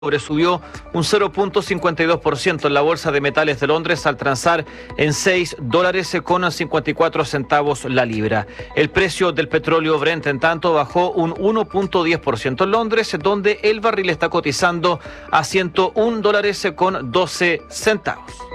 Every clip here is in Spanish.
Subió un 0,52% en la Bolsa de Metales de Londres al transar en $6,54 la libra. El precio del petróleo Brent, en tanto, bajó un 1,10% en Londres, donde el barril está cotizando a $101,12.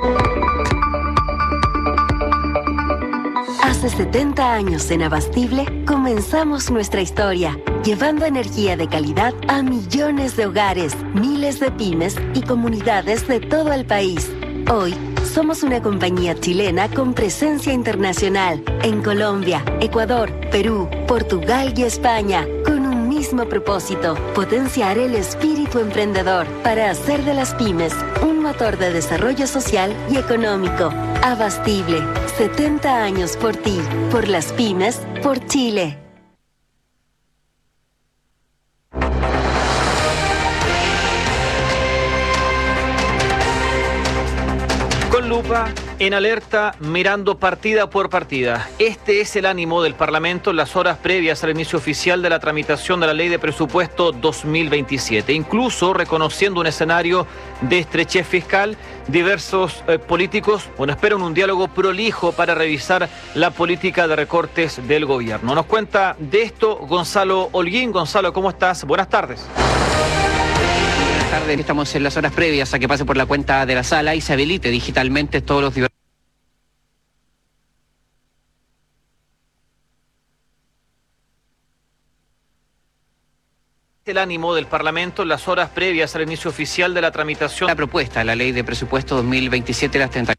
Hace 70 años en Abastible comenzamos nuestra historia, llevando energía de calidad a millones de hogares, miles de pymes y comunidades de todo el país. Hoy somos una compañía chilena con presencia internacional en Colombia, Ecuador, Perú, Portugal y España, con un mismo propósito: potenciar el espíritu emprendedor para hacer de las pymes un motor de desarrollo social y económico. Abastible, 70 años por ti, por las pymes, por Chile. Con lupa, en alerta, mirando partida por partida. Este es el ánimo del Parlamento en las horas previas al inicio oficial de la tramitación de la Ley de Presupuesto 2027. Incluso reconociendo un escenario de estrechez fiscal, diversos políticos esperan un diálogo prolijo para revisar la política de recortes del gobierno. Nos cuenta de esto Gonzalo Holguín. Gonzalo, ¿cómo estás? Buenas tardes. Estamos en las horas previas a que pase por la cuenta de la sala y se habilite digitalmente todos los diversos. El ánimo del Parlamento en las horas previas al inicio oficial de la tramitación. La propuesta, la Ley de Presupuesto 2027, las 30.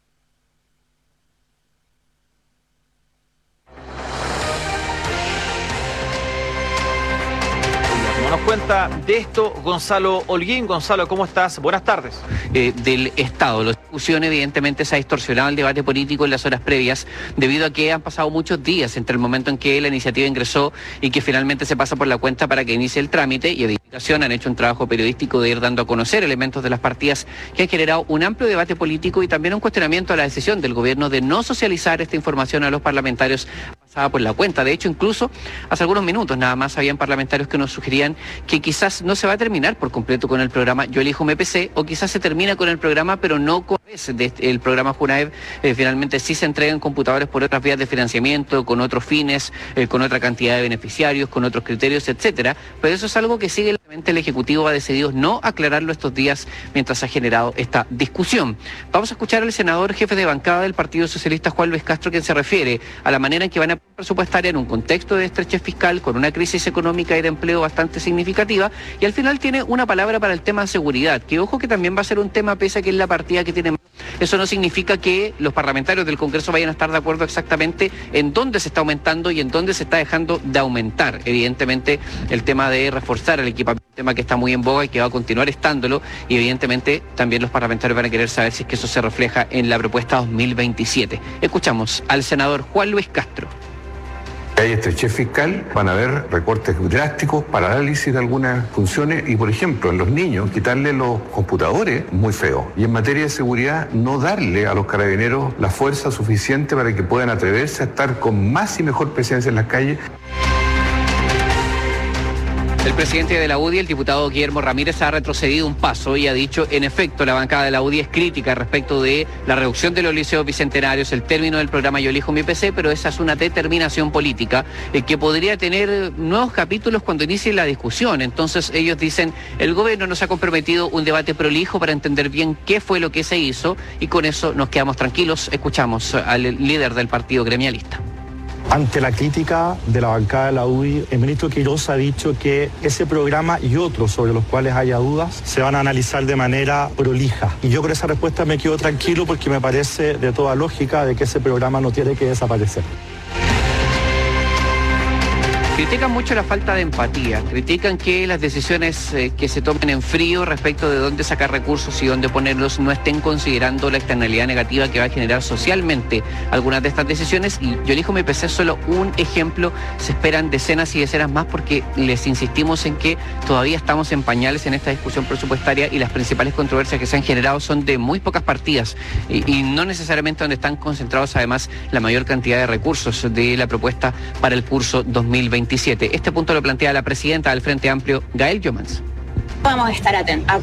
Nos cuenta de esto Gonzalo Holguín. Gonzalo, ¿cómo estás? Buenas tardes. Del Estado. La discusión evidentemente se ha distorsionado el debate político en las horas previas, debido a que han pasado muchos días entre el momento en que la iniciativa ingresó y que finalmente se pasa por la cuenta para que inicie el trámite, y Edificación han hecho un trabajo periodístico de ir dando a conocer elementos de las partidas que han generado un amplio debate político y también un cuestionamiento a la decisión del gobierno de no socializar esta información a los parlamentarios pasada por la cuenta. De hecho, incluso hace algunos minutos nada más habían parlamentarios que nos sugerían que quizás no se va a terminar por completo con el programa Yo Elijo MPC, o quizás se termina con el programa pero no con el programa Junaev. Finalmente sí se entregan computadores por otras vías de financiamiento, con otros fines, con otra cantidad de beneficiarios, con otros criterios, etcétera. Pero eso es algo que sigue el Ejecutivo ha decidido no aclararlo estos días mientras ha generado esta discusión. Vamos a escuchar al senador jefe de bancada del Partido Socialista, Juan Luis Castro, quien se refiere a la manera en que van a presupuestar en un contexto de estrechez fiscal, con una crisis económica y de empleo bastante significativa, y al final tiene una palabra para el tema de seguridad, que ojo que también va a ser un tema, pese a que es la partida que tiene más. Eso no significa que los parlamentarios del Congreso vayan a estar de acuerdo exactamente en dónde se está aumentando y en dónde se está dejando de aumentar. Evidentemente, el tema de reforzar el equipamiento, un tema que está muy en boga y que va a continuar estándolo, y evidentemente también los parlamentarios van a querer saber si es que eso se refleja en la propuesta 2027. Escuchamos al senador Juan Luis Castro. Hay estrechez fiscal, van a haber recortes drásticos, parálisis de algunas funciones y, por ejemplo, en los niños, quitarle los computadores, muy feo. Y en materia de seguridad, no darle a los carabineros la fuerza suficiente para que puedan atreverse a estar con más y mejor presencia en las calles. El presidente de la UDI, el diputado Guillermo Ramírez, ha retrocedido un paso y ha dicho, en efecto, la bancada de la UDI es crítica respecto de la reducción de los liceos bicentenarios, el término del programa Yo Elijo Mi PC, pero esa es una determinación política que podría tener nuevos capítulos cuando inicie la discusión. Entonces ellos dicen, el gobierno nos ha comprometido un debate prolijo para entender bien qué fue lo que se hizo, y con eso nos quedamos tranquilos. Escuchamos al líder del partido gremialista. Ante la crítica de la bancada de la UDI, el ministro Quirós ha dicho que ese programa y otros sobre los cuales haya dudas se van a analizar de manera prolija. Y yo con esa respuesta me quedo tranquilo, porque me parece de toda lógica de que ese programa no tiene que desaparecer. Critican mucho la falta de empatía, critican que las decisiones que se tomen en frío respecto de dónde sacar recursos y dónde ponerlos no estén considerando la externalidad negativa que va a generar socialmente algunas de estas decisiones. Y Yo Elijo Mi PC es solo un ejemplo, se esperan decenas y decenas más, porque les insistimos en que todavía estamos en pañales en esta discusión presupuestaria y las principales controversias que se han generado son de muy pocas partidas y no necesariamente donde están concentrados además la mayor cantidad de recursos de la propuesta para el curso 2027. Este punto lo plantea la presidenta del Frente Amplio, Gael Jomans. Vamos a estar atentos.